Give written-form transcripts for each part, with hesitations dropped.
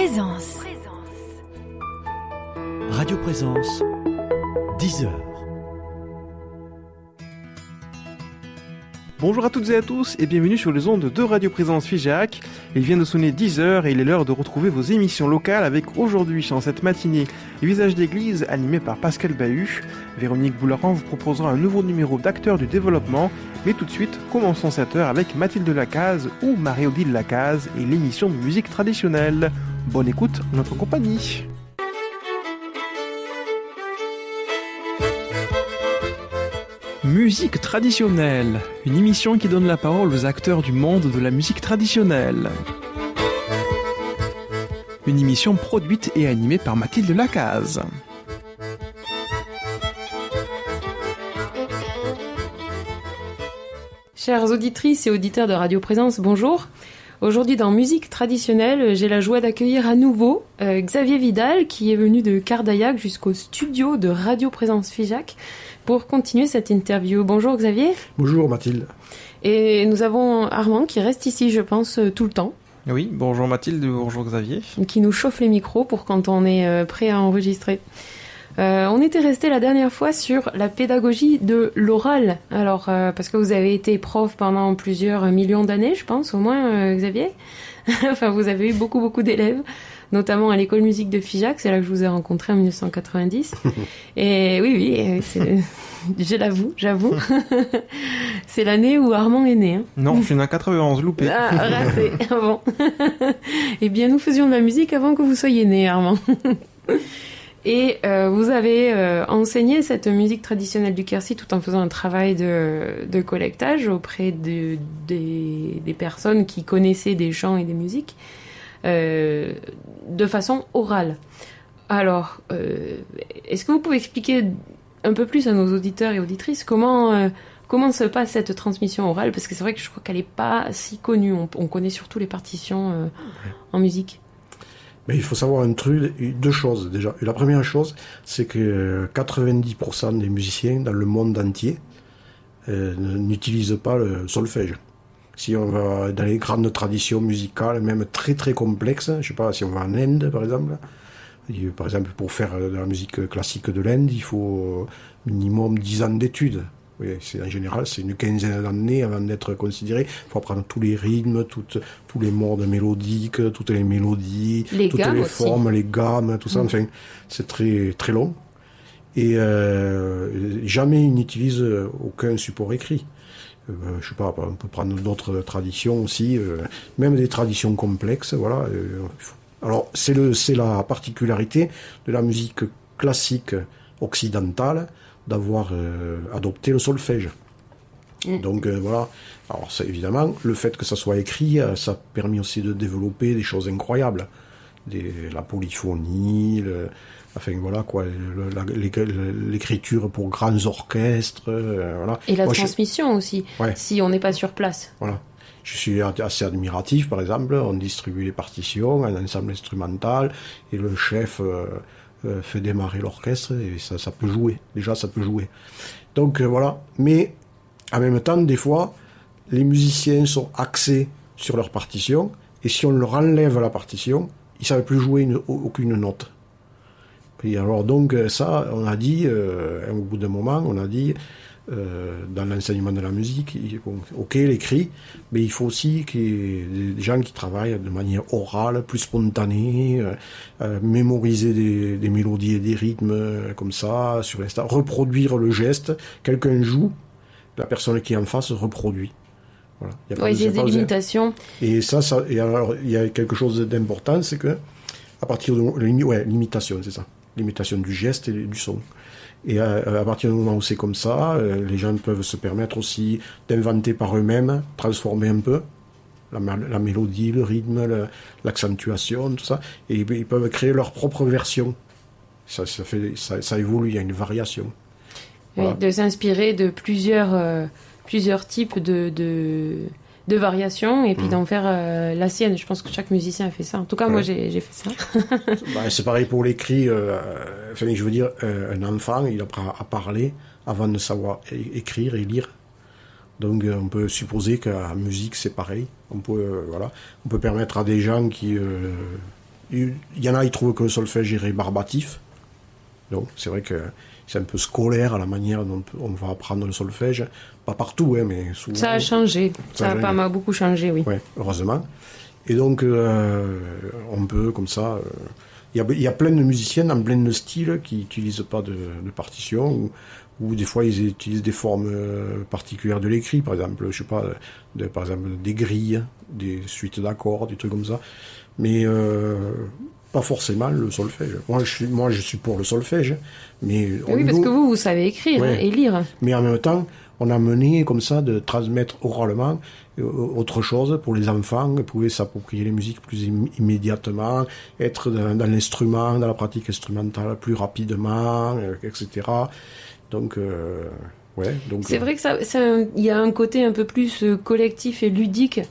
Présence. Radio Présence, 10h. Bonjour à toutes et à tous et bienvenue sur les ondes de Radio Présence Figeac. Il vient de sonner 10h et il est l'heure de retrouver vos émissions locales avec aujourd'hui, dans cette matinée, les Visages d'église animé par Pascal Bahut. Véronique Boularan vous proposera un nouveau numéro d'acteurs du développement. Mais tout de suite, commençons cette heure avec Mathilde Lacaze ou Marie-Odile Lacaze et l'émission de musique traditionnelle. Bonne écoute en notre compagnie. Musique traditionnelle, une émission qui donne la parole aux acteurs du monde de la musique traditionnelle. Une émission produite et animée par Mathilde Lacaze. Chères auditrices et auditeurs de Radio Présence, bonjour. Aujourd'hui dans Musique traditionnelle, j'ai la joie d'accueillir à nouveau Xavier Vidal qui est venu de Cardaillac jusqu'au studio de Radio Présence Figeac pour continuer cette interview. Bonjour Xavier. Bonjour Mathilde. Et nous avons Armand qui reste ici, je pense, tout le temps. Oui, bonjour Mathilde, bonjour Xavier. Qui nous chauffe les micros pour quand on est prêt à enregistrer. On était resté la dernière fois sur la pédagogie de l'oral. Alors, parce que vous avez été prof pendant plusieurs millions d'années, je pense, au moins, Xavier. Enfin, vous avez eu beaucoup d'élèves, notamment à l'école musique de Figeac. C'est là que je vous ai rencontré en 1990. Et oui, je l'avoue. C'est l'année où Armand est né. Hein. Non, je suis né en 91, loupé. Ah, raté. Bon. Eh bien, nous faisions de la musique avant que vous soyez né, Armand. Et vous avez enseigné cette musique traditionnelle du Quercy tout en faisant un travail de collectage auprès des personnes qui connaissaient des chants et des musiques de façon orale. Alors, est-ce que vous pouvez expliquer un peu plus à nos auditeurs et auditrices comment se passe cette transmission orale? Parce que c'est vrai que je crois qu'elle n'est pas si connue. On connaît surtout les partitions en musique. Mais il faut savoir deux choses déjà. La première chose, c'est que 90% des musiciens dans le monde entier n'utilisent pas le solfège. Si on va dans les grandes traditions musicales, même très très complexes, je sais pas, si on va en Inde par exemple, pour faire de la musique classique de l'Inde, il faut minimum 10 ans d'études. Oui, en général, c'est une quinzaine d'années avant d'être considéré. Il faut apprendre tous les rythmes, tous les modes mélodiques, toutes les mélodies, toutes les formes, les gammes, tout ça. Enfin, c'est très, très long. Et jamais ils n'utilisent aucun support écrit. Je sais pas, on peut prendre d'autres traditions aussi, même des traditions complexes, voilà. Alors, c'est la particularité de la musique classique occidentale, d'avoir adopté le solfège. Donc voilà. Alors c'est évidemment, le fait que ça soit écrit, ça a permis aussi de développer des choses incroyables. La polyphonie, enfin voilà quoi, l'écriture pour grands orchestres, voilà. Et la transmission aussi, ouais. Si on n'est pas sur place. Voilà. Je suis assez admiratif, par exemple, on distribue les partitions, un ensemble instrumental, et le chef fait démarrer l'orchestre et ça peut jouer. Déjà, ça peut jouer. Donc voilà. Mais en même temps, des fois, les musiciens sont axés sur leur partition et si on leur enlève la partition, ils ne savent plus jouer aucune note. Et alors donc ça, on a dit, au bout d'un moment, on a dit, dans l'enseignement de la musique, ok, l'écrit, mais il faut aussi qu'il y ait des gens qui travaillent de manière orale, plus spontanée, mémoriser des mélodies et des rythmes comme ça, sur l'instant, reproduire le geste, quelqu'un joue, la personne qui est en face reproduit. Voilà. Il y a des limitations. Et et alors, il y a quelque chose d'important, c'est que, à partir de l'imitation, c'est ça. L'imitation du geste et du son. Et à partir du moment où c'est comme ça, les gens peuvent se permettre aussi d'inventer par eux-mêmes, transformer un peu la mélodie, le rythme, l'accentuation, tout ça, et ils peuvent créer leur propre version. Ça évolue, il y a une variation. Voilà. Oui, de s'inspirer de plusieurs types de variations et puis d'en faire la sienne. Je pense que chaque musicien a fait ça. En tout cas, moi, j'ai fait ça. C'est pareil pour l'écrit. Je veux dire, un enfant, il apprend à parler avant de savoir écrire et lire. Donc on peut supposer qu'en musique c'est pareil. On peut permettre à des gens qui il y en a, ils trouvent que le solfège est rébarbatif. Donc, c'est vrai que c'est un peu scolaire à la manière dont on va apprendre le solfège. Pas partout, hein, mais souvent. Ça a changé. Ça a pas mal beaucoup changé, oui. Ouais, heureusement. Et donc, on peut, comme ça... Il y a plein de musiciens dans plein de styles qui n'utilisent pas de partition, ou des fois ils utilisent des formes particulières de l'écrit, par exemple, je sais pas, par exemple des grilles, des suites d'accords, des trucs comme ça. Mais pas forcément le solfège. Moi, je suis pour le solfège, mais... Oui, parce que vous savez écrire, ouais, hein, et lire. Mais en même temps, on a mené comme ça de transmettre oralement autre chose pour les enfants, pouvoir s'approprier les musiques plus immédiatement, être dans l'instrument, dans la pratique instrumentale plus rapidement, etc. Donc, ouais. Donc, c'est vrai que il y a un côté un peu plus collectif et ludique.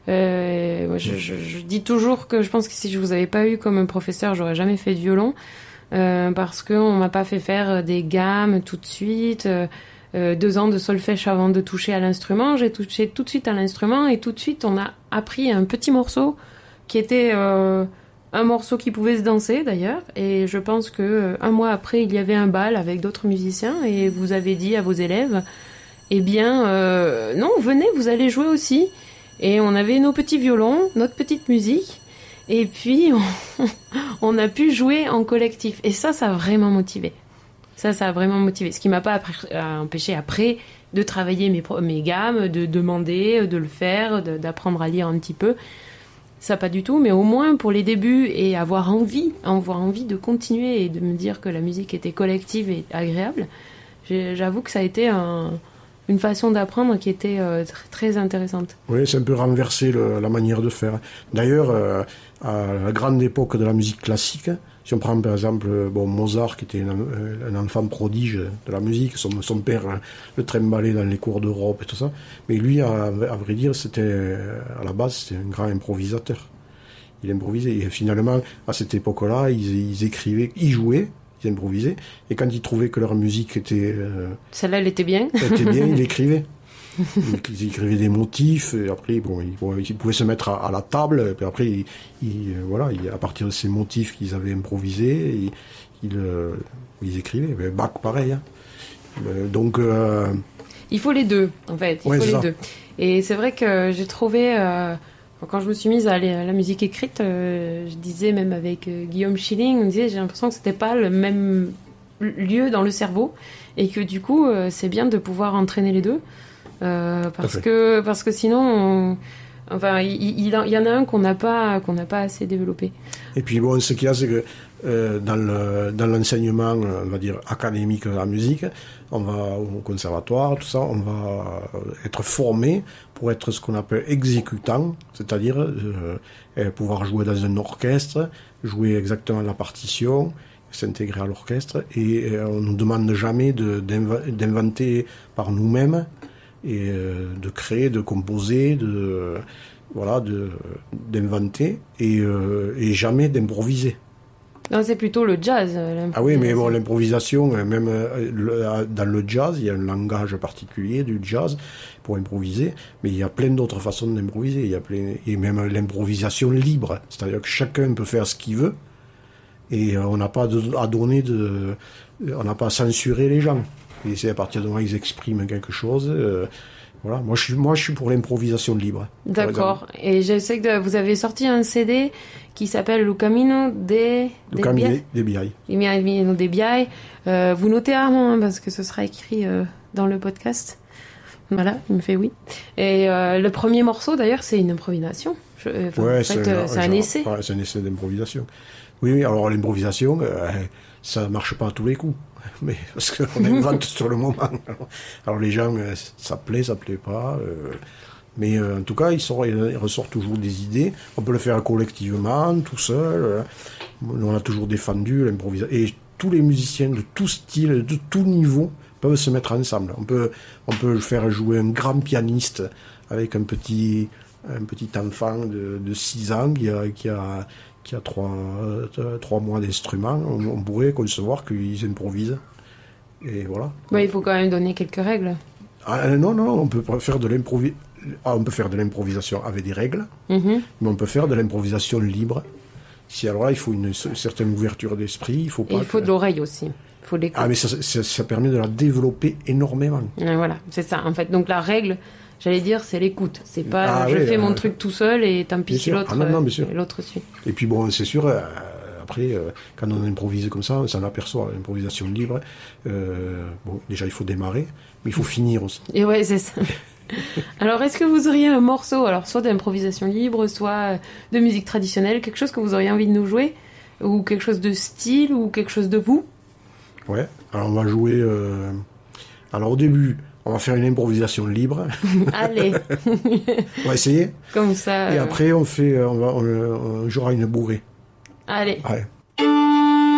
Moi, je dis toujours que je pense que si je vous avais pas eu comme professeur, j'aurais jamais fait de violon, parce qu'on m'a pas fait faire des gammes tout de suite. 2 ans de solfège avant de toucher à l'instrument. J'ai touché tout de suite à l'instrument et tout de suite on a appris un petit morceau qui était un morceau qui pouvait se danser d'ailleurs. Et je pense que 1 mois après il y avait un bal avec d'autres musiciens et vous avez dit à vos élèves, eh bien non, venez, vous allez jouer aussi. Et on avait nos petits violons, notre petite musique. Et puis on a pu jouer en collectif. Et ça a vraiment motivé. Ça a vraiment motivé. Ce qui m'a pas empêché après de travailler mes gammes, de demander, de le faire, d'apprendre à lire un petit peu. Ça pas du tout, mais au moins pour les débuts et avoir envie de continuer et de me dire que la musique était collective et agréable. J'avoue que ça a été une façon d'apprendre qui était très intéressante. Oui, c'est un peu renversé la manière de faire. D'ailleurs, à la grande époque de la musique classique, si on prend par exemple Mozart, qui était un enfant prodige de la musique, son père le trimbalait dans les cours d'Europe et tout ça, mais lui, à vrai dire, à la base, c'était un grand improvisateur. Il improvisait, et finalement, à cette époque-là, ils écrivaient, ils jouaient, ils improvisaient, et quand ils trouvaient que leur musique était... Celle-là, elle était bien. Ils l'écrivaient. Ils écrivaient des motifs, et après, ils pouvaient se mettre à la table, et puis après, à partir de ces motifs qu'ils avaient improvisés, ils écrivaient. Mais Bach, pareil. Hein. Donc... Il faut les deux, en fait. Il faut les deux. Et c'est vrai que j'ai trouvé... quand je me suis mise à la musique écrite, je disais même avec Guillaume Schilling, on disait, j'ai l'impression que c'était pas le même lieu dans le cerveau, et que du coup, c'est bien de pouvoir entraîner les deux. Parce que sinon il y en a un qu'on n'a pas assez développé. Et puis ce qu'il y a, c'est que dans l'enseignement, on va dire académique de la musique, on va au conservatoire, tout ça, on va être formé pour être ce qu'on appelle exécutant, c'est-à-dire pouvoir jouer dans un orchestre, jouer exactement la partition, s'intégrer à l'orchestre, et on ne nous demande jamais d'inventer par nous-mêmes, et de créer, de composer, d'inventer, et jamais d'improviser. Non, c'est plutôt le jazz. Ah oui, mais l'improvisation, même dans le jazz, il y a un langage particulier du jazz pour improviser, mais il y a plein d'autres façons d'improviser. Et même l'improvisation libre, c'est-à-dire que chacun peut faire ce qu'il veut, et on n'a pas on n'a pas à censurer les gens. Et c'est à partir du moment où ils expriment quelque chose. Voilà. Moi, je suis pour l'improvisation libre. D'accord. Et je sais que vous avez sorti un CD qui s'appelle Le Camino de Biai. Camino de Biai. Vous notez Armand, hein, parce que ce sera écrit dans le podcast. Voilà, il me fait oui. Et le premier morceau, d'ailleurs, c'est une improvisation. C'est un essai. Ouais, c'est un essai d'improvisation. Oui, alors l'improvisation, ça marche pas à tous les coups. Mais parce qu'on invente sur le moment. Alors les gens, ça plaît pas. Mais en tout cas, il ressort toujours des idées. On peut le faire collectivement, tout seul. On a toujours défendu l'improvisation. Et tous les musiciens de tout style, de tout niveau, peuvent se mettre ensemble. On peut faire jouer un grand pianiste avec un petit enfant de 6 ans qui a 3 mois d'instrument. On pourrait concevoir qu'ils improvisent. Et voilà. Il faut quand même donner quelques règles. Non, on peut faire de l'improvisation avec des règles, mais on peut faire de l'improvisation libre. Si alors là, il faut une certaine ouverture d'esprit, il faut pas. Et il faut de l'oreille aussi. Il faut l'écoute. Ah, mais ça permet de la développer énormément. Voilà, c'est ça. En fait, donc la règle, j'allais dire, c'est l'écoute. C'est pas je fais mon truc tout seul et tant pis si l'autre l'autre suit. Et puis bon, c'est sûr, après, quand on improvise comme ça, on s'en aperçoit, l'improvisation libre. Bon, déjà, il faut démarrer, mais il faut finir aussi. Et ouais, c'est ça. Alors, est-ce que vous auriez un morceau, alors soit d'improvisation libre, soit de musique traditionnelle, quelque chose que vous auriez envie de nous jouer, ou quelque chose de style, ou quelque chose de vous? Ouais, alors on va jouer... Alors au début, on va faire une improvisation libre. Allez. On va essayer. Comme ça. Et après, on jouera une bourrée. Allez. Ouais.